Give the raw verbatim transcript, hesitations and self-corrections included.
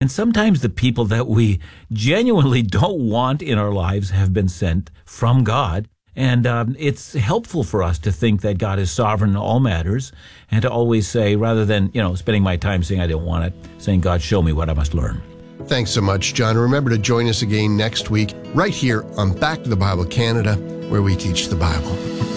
And sometimes the people that we genuinely don't want in our lives have been sent from God. And um, it's helpful for us to think that God is sovereign in all matters and to always say, rather than, you know, spending my time saying I don't want it, saying, God, show me what I must learn. Thanks so much, John. Remember to join us again next week, right here on Back to the Bible Canada, where we teach the Bible.